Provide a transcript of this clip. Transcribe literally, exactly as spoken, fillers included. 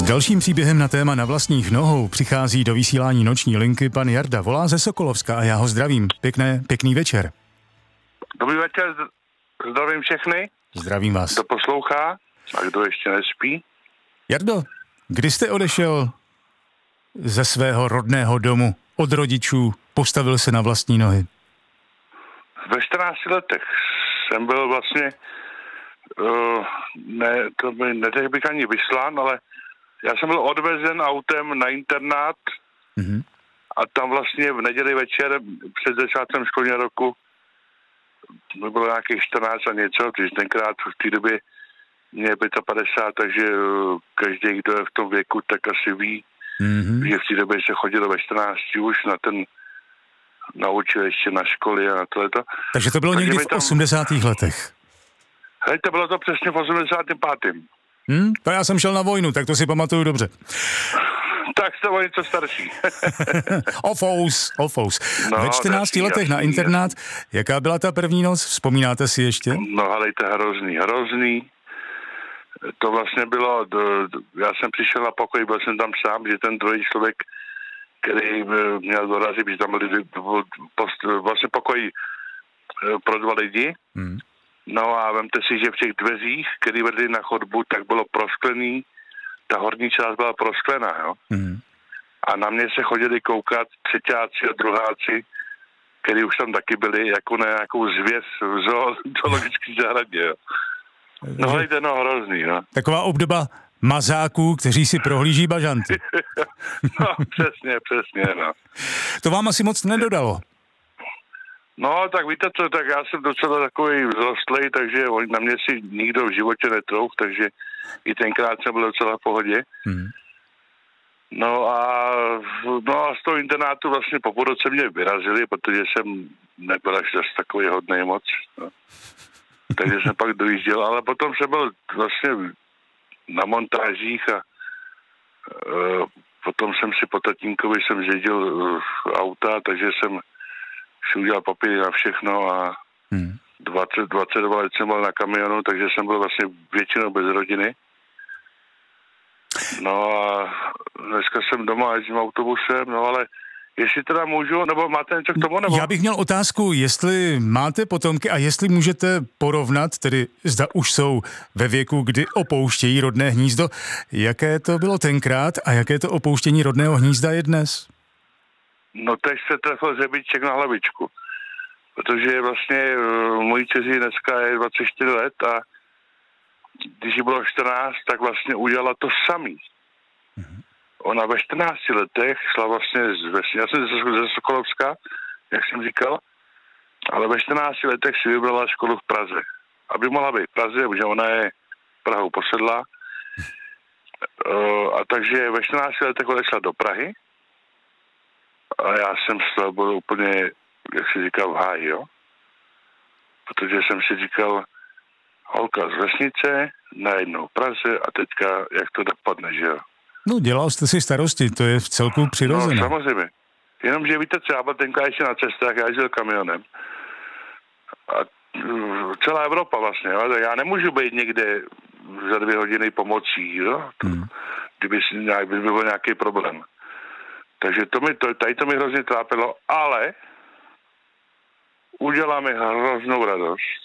dalším příběhem na téma Na vlastních nohou přichází do vysílání noční linky pan Jarda. Volá ze Sokolovska a já ho zdravím. Pěkné, pěkný večer. Dobrý večer, zdravím všechny. Zdravím vás. Kdo poslouchá a kdo ještě nespí. Jardo, kdy jste odešel ze svého rodného domu, od rodičů, postavil se na vlastní nohy? Ve čtrnácti letech jsem byl vlastně, uh, ne, to by neřekl bych ani vyslán, ale já jsem byl odvezen autem na internát mm-hmm. a tam vlastně v neděli večer před začátkem školního roku to bylo nějakých čtrnáct a něco, když tenkrát v té době mě je padesát pět, takže každý, kdo je v tom věku, tak asi ví, mm-hmm. že v té době se chodilo ve čtrnácti už na ten na učiliště, na školy a na tohleto. Takže to bylo takže někdy v tam... osmdesátých letech. Hej, to bylo to přesně v osmdesátém pátém Hmm, to já jsem šel na vojnu, tak to si pamatuju dobře. Tak jste o něco starší. Ofous, ofous. No, ve čtrnácti letech jasný, na internát, jasný. Jaká byla ta první noc? Vzpomínáte si ještě? No, helejte, hrozný, hrozný. To vlastně bylo, do, do, já jsem přišel na pokoj, byl jsem tam sám, že ten druhý člověk, který měl dorazit, že tam byli post, vlastně pokoj pro dva lidi. Hmm. No a vemte si, že v těch dveřích, které vedly na chodbu, tak bylo prosklený, ta horní část byla prosklená, jo. Mm. A na mě se chodili koukat třetíáci a druháci, který už tam taky byli, jako na nějakou zvěř v zoologické zahradě, jo. No hejte, no hrozný, no. Taková obdoba mazáků, kteří si prohlíží bažanty. No, přesně, přesně, no. To vám asi moc nedodalo. No, tak víte co, tak já jsem docela takový vzrostlej, takže na mě si nikdo v životě netrouf, takže i tenkrát jsem byl docela v pohodě. Hmm. No a no a z toho internátu vlastně po roce mě vyrazili, protože jsem nebyl až zase takový hodnej moc. No. Takže jsem pak dojížděl, ale potom jsem byl vlastně na montážích a uh, potom jsem si po tatínkovi jsem zjedil uh, auta, takže jsem si udělal papíry na všechno a hmm. dvacet, dvacet dva let jsem byl na kamionu, takže jsem byl vlastně většinou bez rodiny. No a dneska jsem doma jezdím autobusem, no ale jestli teda můžu, nebo máte něco k tomu? Nebo? Já bych měl otázku, jestli máte potomky a jestli můžete porovnat, tedy zda už jsou ve věku, kdy opouštějí rodné hnízdo, jaké to bylo tenkrát a jaké to opouštění rodného hnízda je dnes? No teď se trefil řebíček na hlavičku, protože vlastně uh, mojí dceři dneska je dvacet čtyři let a když jí bylo čtrnáct, tak vlastně udělala to samý. Mm-hmm. Ona ve čtrnácti letech šla vlastně z vesnice, já jsem ze, ze Sokolovska, jak jsem říkal, ale ve čtrnácti letech si vybrala školu v Praze. Aby mohla být v Praze, protože ona je Prahou posedlá. Uh, a takže ve čtrnácti letech odešla do Prahy. A já jsem z toho byl úplně, jak se říkal, v háji, jo. Protože jsem si říkal, holka z vesnice, najednou v Praze a teďka, jak to dopadne, že jo. No, dělal jste si starosti, to je v celku přirozené. No, samozřejmě. Jenomže víte co, já byl tenkrát ještě na cestách, já jezdil kamionem. A celá Evropa vlastně, jo. Tak já nemůžu být někde za dvě hodiny pomocí, jo. Hmm. Kdyby, kdyby byl nějaký problém. Takže to mi, to, tady to mi hrozně trápilo, ale udělá mi hroznou radost,